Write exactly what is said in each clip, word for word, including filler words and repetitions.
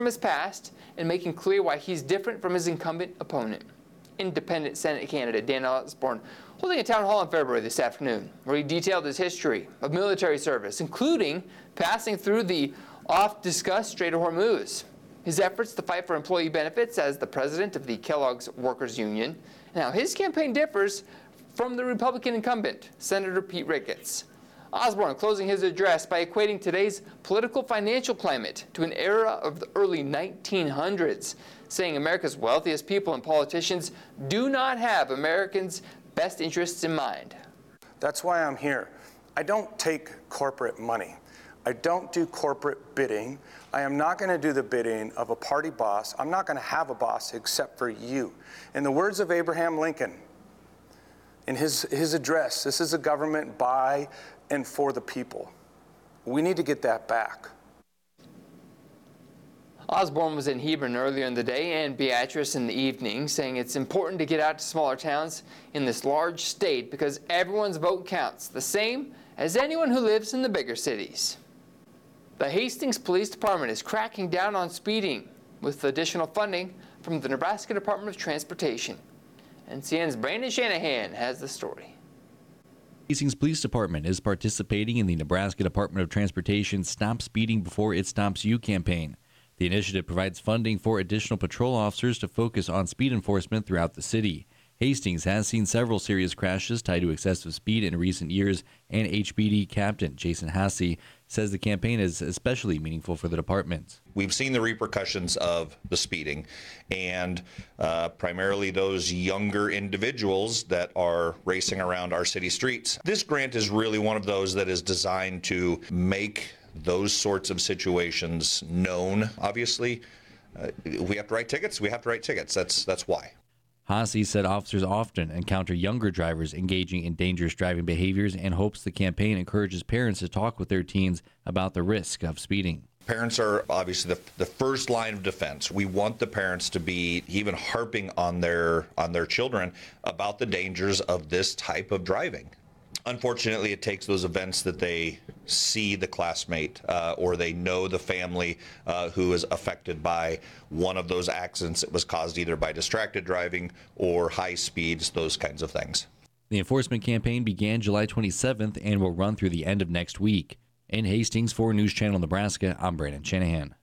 from his past and making clear why he's different from his incumbent opponent. Independent Senate candidate Dan Osborne holding a town hall in February this afternoon where he detailed his history of military service, including passing through the oft-discussed Strait of Hormuz, his efforts to fight for employee benefits as the president of the Kellogg's Workers Union, and how his campaign differs from the Republican incumbent, Senator Pete Ricketts. Osborne closing his address by equating today's political financial climate to an era of the early nineteen hundreds, saying America's wealthiest people and politicians do not have Americans' best interests in mind. That's why I'm here. I don't take corporate money. I don't do corporate bidding. I am not going to do the bidding of a party boss. I'm not going to have a boss except for you. In the words of Abraham Lincoln, in his, his address, this is a government by and for the people. We need to get that back. Osborne was in Hebron earlier in the day and Beatrice in the evening, saying it's important to get out to smaller towns in this large state because everyone's vote counts, the same as anyone who lives in the bigger cities. The Hastings Police Department is cracking down on speeding with additional funding from the Nebraska Department of Transportation. N C N's Brandon Shanahan has the story. Hastings Police Department is participating in the Nebraska Department of Transportation Stop Speeding Before It Stops You campaign. The initiative provides funding for additional patrol officers to focus on speed enforcement throughout the city. Hastings has seen several serious crashes tied to excessive speed in recent years, and H P D Captain Jason Hasse says the campaign is especially meaningful for the department. We've seen the repercussions of the speeding, and uh, primarily those younger individuals that are racing around our city streets. This grant is really one of those that is designed to make those sorts of situations known. Obviously, uh, we have to write tickets. We have to write tickets. That's that's why. Hasse said officers often encounter younger drivers engaging in dangerous driving behaviors and hopes the campaign encourages parents to talk with their teens about the risk of speeding. Parents are obviously the, the first line of defense. We want the parents to be even harping on their on their children about the dangers of this type of driving. Unfortunately, it takes those events that they see the classmate uh, or they know the family uh, who is affected by one of those accidents that was caused either by distracted driving or high speeds, those kinds of things. The enforcement campaign began July twenty-seventh and will run through the end of next week. In Hastings, for News Channel Nebraska, I'm Brandon Shanahan.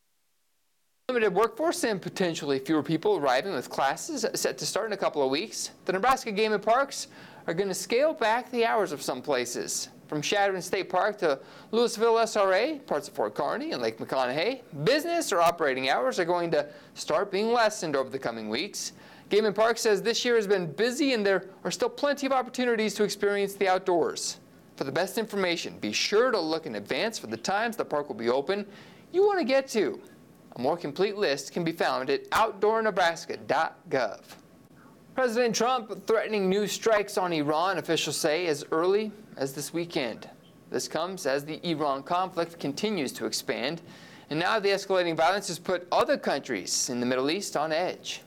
Limited workforce and potentially fewer people arriving with classes set to start in a couple of weeks. The Nebraska Game and Parks are going to scale back the hours of some places. From Shadron State Park to Louisville S R A, parts of Fort Kearney and Lake McConaughey, business or operating hours are going to start being lessened over the coming weeks. Game and Park says this year has been busy and there are still plenty of opportunities to experience the outdoors. For the best information, be sure to look in advance for the times the park will be open you want to get to. A more complete list can be found at outdoor nebraska dot gov. President Trump threatening new strikes on Iran, officials say, as early as this weekend. This comes as the Iran conflict continues to expand, and now the escalating violence has put other countries in the Middle East on edge.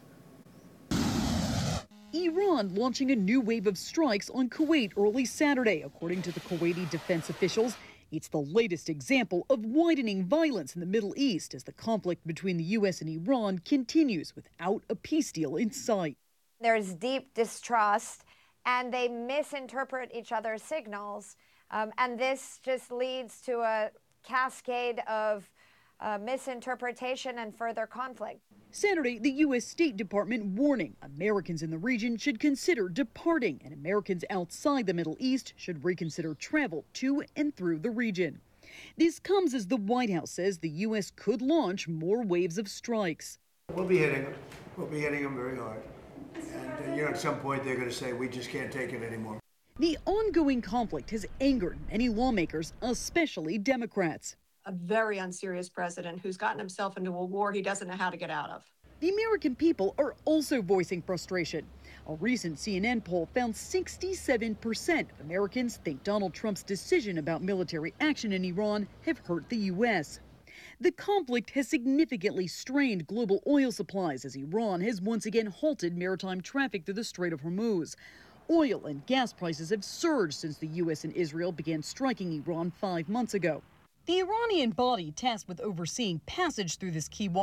Iran launching a new wave of strikes on Kuwait early Saturday, according to the Kuwaiti defense officials. It's the latest example of widening violence in the Middle East as the conflict between the U S and Iran continues without a peace deal in sight. There's deep distrust, and they misinterpret each other's signals, um, and this just leads to a cascade of uh, misinterpretation and further conflict. Saturday, the U S State Department warning Americans in the region should consider departing, and Americans outside the Middle East should reconsider travel to and through the region. This comes as the White House says the U S could launch more waves of strikes. We'll be hitting them. We'll be hitting them very hard. And, uh, you know, at some point they're going to say, we just can't take it anymore. The ongoing conflict has angered many lawmakers, especially Democrats. A very unserious president who's gotten himself into a war he doesn't know how to get out of. The American people are also voicing frustration. A recent C N N poll found sixty-seven percent of Americans think Donald Trump's decision about military action in Iran have hurt the U S. The conflict has significantly strained global oil supplies as Iran has once again halted maritime traffic through the Strait of Hormuz. Oil and gas prices have surged since the U S and Israel began striking Iran five months ago. The Iranian body tasked with overseeing passage through this key water